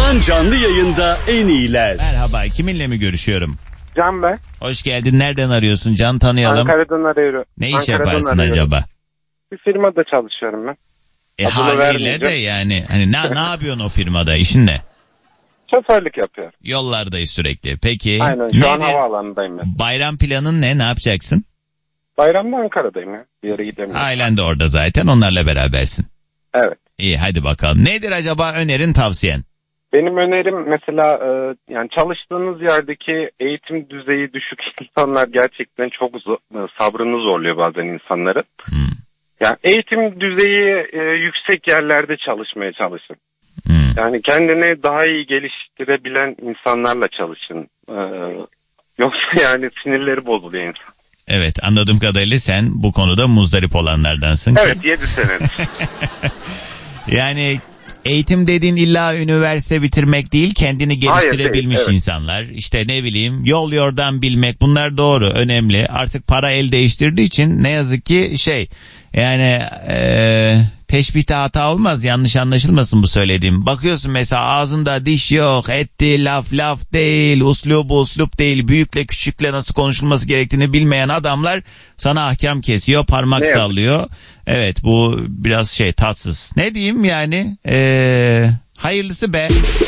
Can canlı yayında en iyiler. Merhaba, kiminle mi görüşüyorum? Can Bey. Hoş geldin. Nereden arıyorsun Can, tanıyalım. Ankara'dan arıyorum. Ne iş Ankara'dan yaparsın arıyorum. acaba? Bir firmada çalışıyorum ben. Haliyle de yani hani ne yapıyorsun o firmada, işin ne? Şoförlük yapıyorum. Yollardayız sürekli. Peki. Aynen, şu an havaalanındayım ben. Bayram planın ne? Ne yapacaksın? Bayramda Ankara'dayım ya. Bir yere gidemiyorum. Ailen de orada zaten, onlarla berabersin. Evet. İyi, hadi bakalım. Nedir acaba önerin, tavsiyen? Benim önerim mesela yani çalıştığınız yerdeki eğitim düzeyi düşük insanlar gerçekten çok sabrını zorluyor bazen insanların. Yani eğitim düzeyi yüksek yerlerde çalışmaya çalışın. Yani kendini daha iyi geliştirebilen insanlarla çalışın. Yoksa yani sinirleri bozuluyor insan. Evet, anladığım kadarıyla sen bu konuda muzdarip olanlardansın. Evet, 7 senedir. Yani eğitim dediğin illa üniversite bitirmek değil, kendini geliştirebilmiş değil, evet. insanlar. İşte ne bileyim, yol yordan bilmek, bunlar doğru, önemli. Artık para el değiştirdiği için ne yazık ki yani teşbihte hata olmaz, yanlış anlaşılmasın bu söylediğim. Bakıyorsun mesela ağzında diş yok, etti laf değil, uslubu uslup değil, büyükle küçükle nasıl konuşulması gerektiğini bilmeyen adamlar sana ahkam kesiyor, parmak sallıyor. Evet, bu biraz tatsız. Ne diyeyim yani, hayırlısı be.